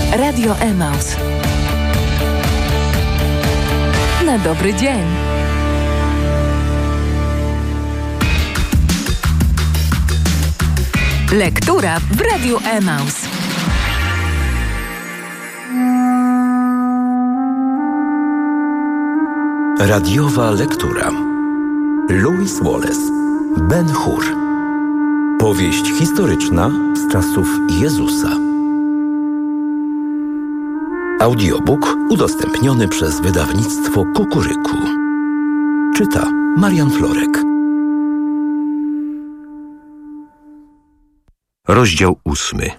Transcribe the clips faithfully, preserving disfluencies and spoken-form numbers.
Radio Emaus. Na dobry dzień. Lektura w Radiu Emaus. Radiowa lektura. Lewis Wallace, Ben-Hur. Powieść historyczna z czasów Jezusa. Audiobook udostępniony przez wydawnictwo Kukuryku. Czyta Marian Florek. Rozdział ósmy.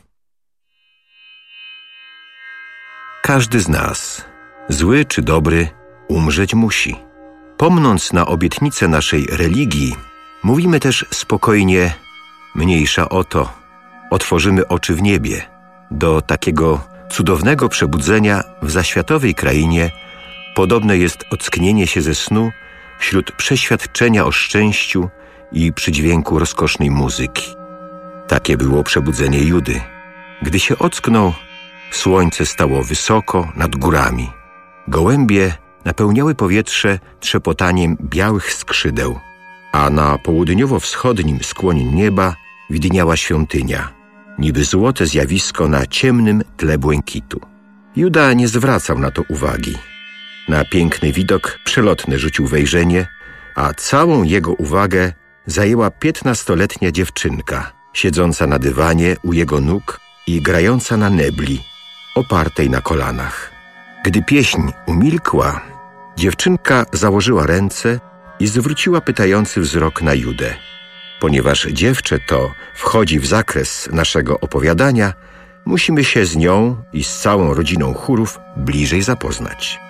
Każdy z nas, zły czy dobry, umrzeć musi. Pomnąc na obietnicę naszej religii, mówimy też spokojnie: mniejsza o to, otworzymy oczy w niebie. Do takiego cudownego przebudzenia w zaświatowej krainie podobne jest ocknienie się ze snu wśród przeświadczenia o szczęściu i przydźwięku rozkosznej muzyki. Takie było przebudzenie Judy. Gdy się ocknął, słońce stało wysoko nad górami. Gołębie napełniały powietrze trzepotaniem białych skrzydeł, a na południowo-wschodnim skłonie nieba widniała świątynia, niby złote zjawisko na ciemnym tle błękitu. Juda nie zwracał na to uwagi. Na piękny widok przelotne rzucił wejrzenie, a całą jego uwagę zajęła piętnastoletnia dziewczynka, siedząca na dywanie u jego nóg i grająca na nebli, opartej na kolanach. Gdy pieśń umilkła, dziewczynka założyła ręce i zwróciła pytający wzrok na Judę. Ponieważ dziewczę to wchodzi w zakres naszego opowiadania, musimy się z nią i z całą rodziną chórów bliżej zapoznać.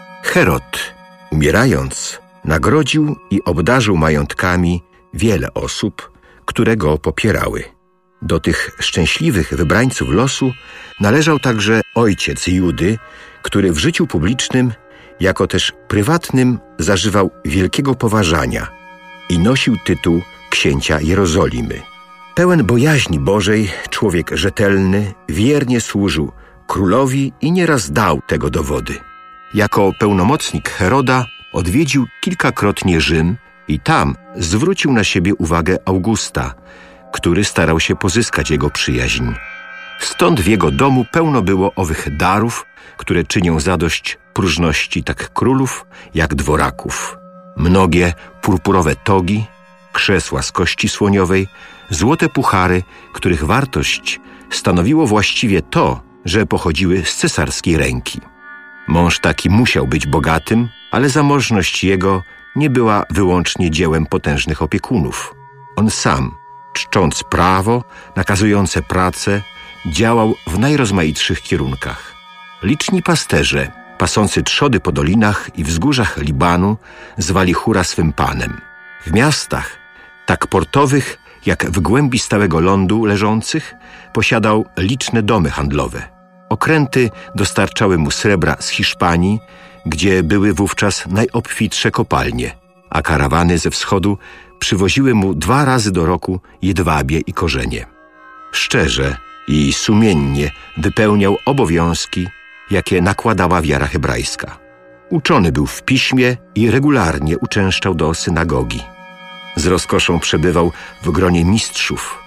Herod, umierając, nagrodził i obdarzył majątkami wiele osób, które go popierały. Do tych szczęśliwych wybrańców losu należał także ojciec Judy, który w życiu publicznym, jako też prywatnym, zażywał wielkiego poważania i nosił tytuł księcia Jerozolimy. Pełen bojaźni Bożej, człowiek rzetelny, wiernie służył królowi i nieraz dał tego dowody. Jako pełnomocnik Heroda odwiedził kilkakrotnie Rzym i tam zwrócił na siebie uwagę Augusta, który starał się pozyskać jego przyjaźń. Stąd w jego domu pełno było owych darów, które czynią zadość próżności tak królów, jak dworaków. Mnogie purpurowe togi, krzesła z kości słoniowej, złote puchary, których wartość stanowiło właściwie to, że pochodziły z cesarskiej ręki. Mąż taki musiał być bogatym, ale zamożność jego nie była wyłącznie dziełem potężnych opiekunów. On sam, czcząc prawo, nakazujące pracę, działał w najrozmaitszych kierunkach. Liczni pasterze, pasący trzody po dolinach i wzgórzach Libanu, zwali Hura swym panem. W miastach, tak portowych jak w głębi stałego lądu leżących, posiadał liczne domy handlowe. Okręty dostarczały mu srebra z Hiszpanii, gdzie były wówczas najobfitsze kopalnie, a karawany ze wschodu przywoziły mu dwa razy do roku jedwabie i korzenie. Szczerze i sumiennie wypełniał obowiązki, jakie nakładała wiara hebrajska. Uczony był w piśmie i regularnie uczęszczał do synagogi. Z rozkoszą przebywał w gronie mistrzów,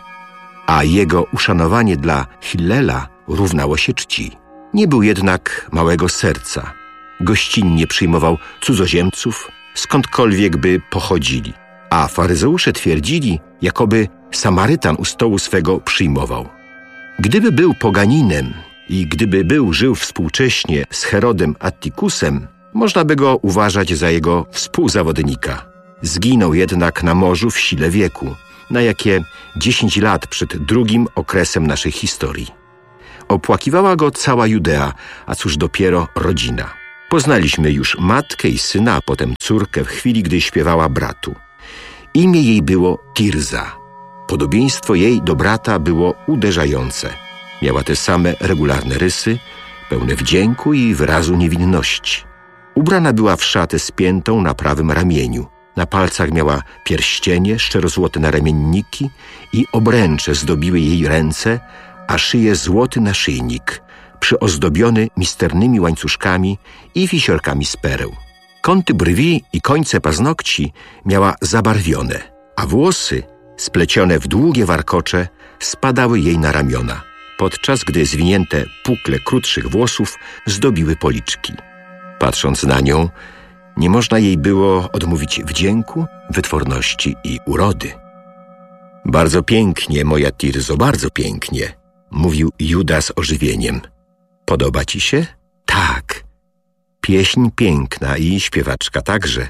a jego uszanowanie dla Hillela równało się czci. Nie był jednak małego serca. Gościnnie przyjmował cudzoziemców, skądkolwiek by pochodzili, a faryzeusze twierdzili, jakoby Samarytan u stołu swego przyjmował. Gdyby był poganinem i gdyby był żył współcześnie z Herodem Attikusem, można by go uważać za jego współzawodnika. Zginął jednak na morzu w sile wieku, na jakie dziesięć lat przed drugim okresem naszej historii. Opłakiwała go cała Judea, a cóż dopiero rodzina. Poznaliśmy już matkę i syna, a potem córkę w chwili, gdy śpiewała bratu. Imię jej było Tirza. Podobieństwo jej do brata było uderzające. Miała te same regularne rysy, pełne wdzięku i wyrazu niewinności. Ubrana była w szatę spiętą na prawym ramieniu. Na palcach miała pierścienie, szczerozłote naramienniki i obręcze zdobiły jej ręce, a szyję złoty naszyjnik, przyozdobiony misternymi łańcuszkami i wisiorkami z pereł. Kąty brwi i końce paznokci miała zabarwione, a włosy, splecione w długie warkocze, spadały jej na ramiona, podczas gdy zwinięte pukle krótszych włosów zdobiły policzki. Patrząc na nią, nie można jej było odmówić wdzięku, wytworności i urody. Bardzo pięknie, moja Tirzo, bardzo pięknie, mówił Juda z ożywieniem. Podoba ci się? Tak. Pieśń piękna i śpiewaczka także.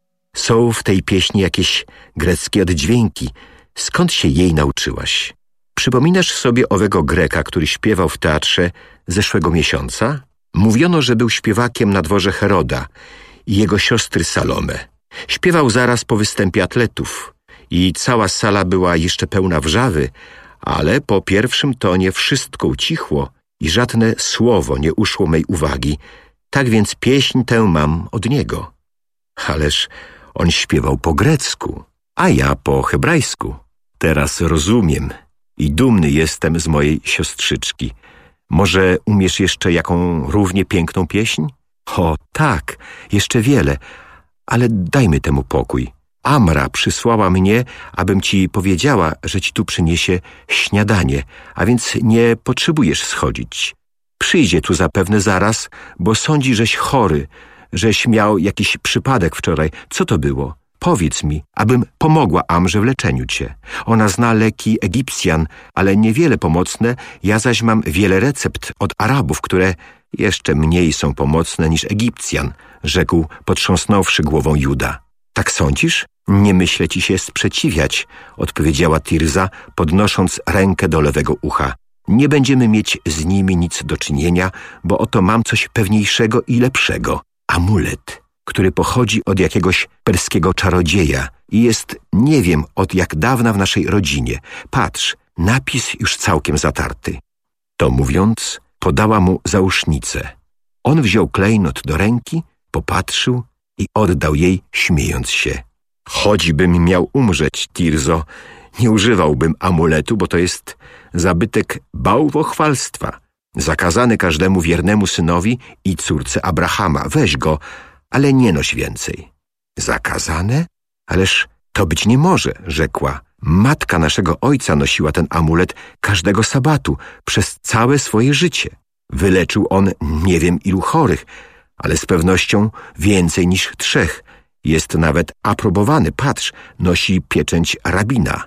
Są w tej pieśni jakieś greckie oddźwięki. Skąd się jej nauczyłaś? Przypominasz sobie owego Greka, który śpiewał w teatrze zeszłego miesiąca? Mówiono, że był śpiewakiem na dworze Heroda i jego siostry Salome. Śpiewał zaraz po występie atletów i cała sala była jeszcze pełna wrzawy, ale po pierwszym tonie wszystko ucichło i żadne słowo nie uszło mej uwagi. Tak więc pieśń tę mam od niego. Ależ on śpiewał po grecku, a ja po hebrajsku. Teraz rozumiem i dumny jestem z mojej siostrzyczki. Może umiesz jeszcze jaką równie piękną pieśń? O, tak, jeszcze wiele, ale dajmy temu pokój. Amra przysłała mnie, abym ci powiedziała, że ci tu przyniesie śniadanie, a więc nie potrzebujesz schodzić. Przyjdzie tu zapewne zaraz, bo sądzi, żeś chory, żeś miał jakiś przypadek wczoraj. Co to było? Powiedz mi, abym pomogła Amrze w leczeniu cię. Ona zna leki Egipcjan, ale niewiele pomocne, ja zaś mam wiele recept od Arabów, które jeszcze mniej są pomocne niż Egipcjan, rzekł, potrząsnąwszy głową Juda. Tak sądzisz? Nie myślę ci się sprzeciwiać, odpowiedziała Tirza, podnosząc rękę do lewego ucha. Nie będziemy mieć z nimi nic do czynienia, bo oto mam coś pewniejszego i lepszego. Amulet, który pochodzi od jakiegoś perskiego czarodzieja i jest nie wiem od jak dawna w naszej rodzinie. Patrz, napis już całkiem zatarty. To mówiąc, podała mu zausznicę. On wziął klejnot do ręki, popatrzył i oddał jej, śmiejąc się. Choćbym miał umrzeć, Tirzo, nie używałbym amuletu, bo to jest zabytek bałwochwalstwa, zakazany każdemu wiernemu synowi i córce Abrahama. Weź go, ale nie noś więcej. Zakazane? Ależ to być nie może, rzekła. Matka naszego ojca nosiła ten amulet każdego sabatu przez całe swoje życie. Wyleczył on nie wiem ilu chorych, ale z pewnością więcej niż trzech. Jest nawet aprobowany. Patrz, nosi pieczęć rabina.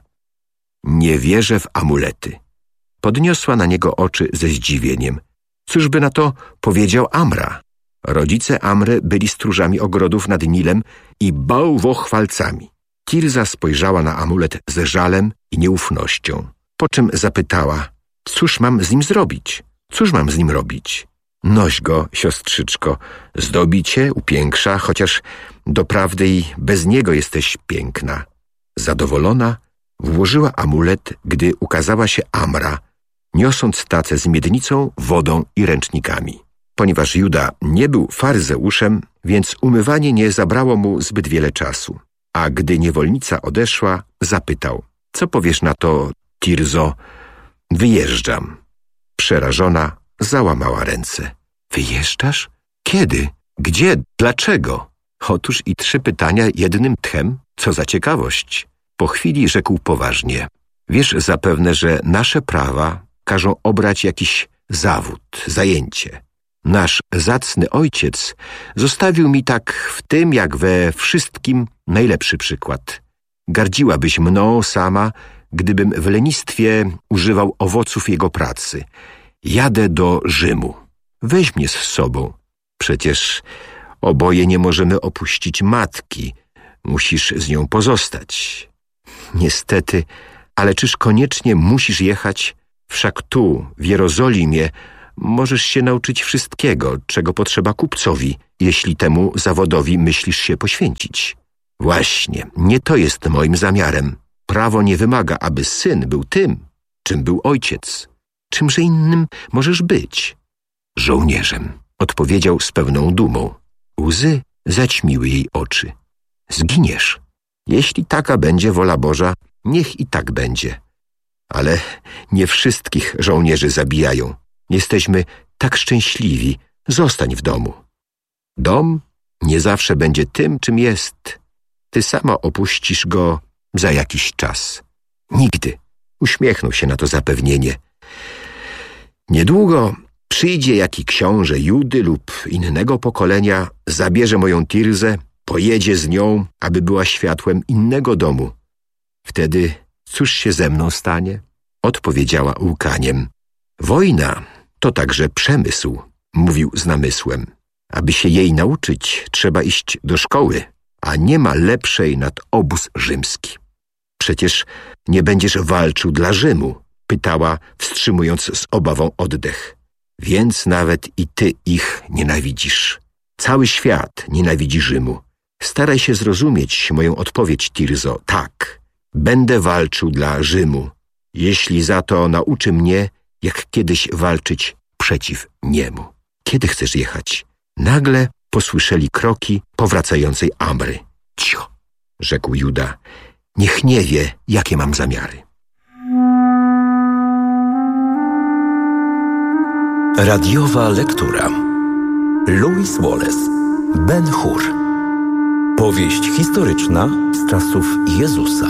Nie wierzę w amulety. Podniosła na niego oczy ze zdziwieniem. Cóż by na to powiedział Amra? Rodzice Amry byli stróżami ogrodów nad Nilem i bałwochwalcami. Tirza spojrzała na amulet ze żalem i nieufnością, po czym zapytała, cóż mam z nim zrobić? Cóż mam z nim robić? Noś go, siostrzyczko, zdobi cię, upiększa, chociaż doprawdy i bez niego jesteś piękna. Zadowolona włożyła amulet, gdy ukazała się Amra, niosąc tacę z miednicą, wodą i ręcznikami. Ponieważ Juda nie był faryzeuszem, więc umywanie nie zabrało mu zbyt wiele czasu. A gdy niewolnica odeszła, zapytał, co powiesz na to, Tirzo? Wyjeżdżam. Przerażona załamała ręce. Wyjeżdżasz? Kiedy? Gdzie? Dlaczego? Otóż i trzy pytania jednym tchem. Co za ciekawość. Po chwili rzekł poważnie. Wiesz zapewne, że nasze prawa każą obrać jakiś zawód, zajęcie. Nasz zacny ojciec zostawił mi tak w tym, jak we wszystkim najlepszy przykład. Gardziłabyś mną sama, gdybym w lenistwie używał owoców jego pracy. Jadę do Rzymu. Weź mnie z sobą. Przecież oboje nie możemy opuścić matki. Musisz z nią pozostać. Niestety, ale czyż koniecznie musisz jechać? Wszak tu, w Jerozolimie, możesz się nauczyć wszystkiego, czego potrzeba kupcowi, jeśli temu zawodowi myślisz się poświęcić. Właśnie, nie to jest moim zamiarem. Prawo nie wymaga, aby syn był tym, czym był ojciec. Czymże innym możesz być? Żołnierzem, odpowiedział z pewną dumą. Łzy zaćmiły jej oczy. Zginiesz. Jeśli taka będzie wola Boża, niech i tak będzie. Ale nie wszystkich żołnierzy zabijają. Jesteśmy tak szczęśliwi, zostań w domu. Dom nie zawsze będzie tym, czym jest. Ty sama opuścisz go za jakiś czas. Nigdy. Uśmiechnął się na to zapewnienie. Niedługo przyjdzie jaki książę Judy lub innego pokolenia, zabierze moją Tirzę, pojedzie z nią, aby była światłem innego domu. Wtedy cóż się ze mną stanie? Odpowiedziała łkaniem. Wojna to także przemysł, mówił z namysłem. Aby się jej nauczyć, trzeba iść do szkoły, a nie ma lepszej nad obóz rzymski. Przecież nie będziesz walczył dla Rzymu, pytała, wstrzymując z obawą oddech. Więc nawet i ty ich nienawidzisz. Cały świat nienawidzi Rzymu. Staraj się zrozumieć moją odpowiedź, Tirzo. Tak, będę walczył dla Rzymu, jeśli za to nauczy mnie, jak kiedyś walczyć przeciw niemu. Kiedy chcesz jechać? Nagle posłyszeli kroki powracającej Amry. Cicho, rzekł Juda. Niech nie wie, jakie mam zamiary. Radiowa lektura. Louis Wallace, Ben Hur. Powieść historyczna z czasów Jezusa.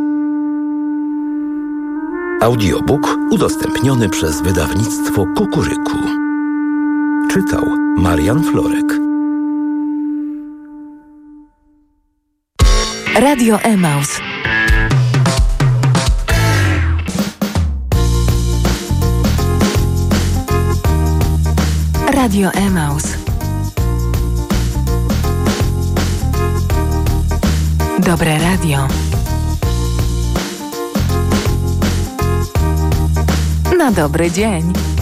Audiobook udostępniony przez wydawnictwo Kukuryku. Czytał Marian Florek. Radio Emaus. Radio Emaus. Dobre radio. Na dobry dzień.